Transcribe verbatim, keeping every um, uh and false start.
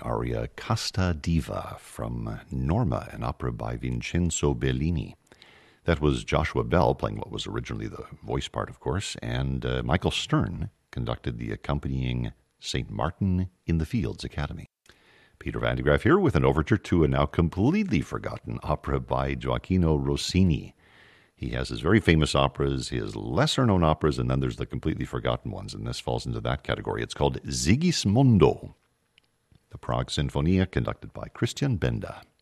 aria Casta Diva from Norma, an opera by Vincenzo Bellini. That was Joshua Bell playing what was originally the voice part, of course, and uh, Michael Stern conducted the accompanying Saint Martin in the Fields Academy. Peter Van de Graaff here with an overture to a now completely forgotten opera by Gioacchino Rossini. He has his very famous operas, his lesser-known operas, and then there's the completely forgotten ones, and this falls into that category. It's called Sigismondo, the Prague Sinfonia, conducted by Christian Benda.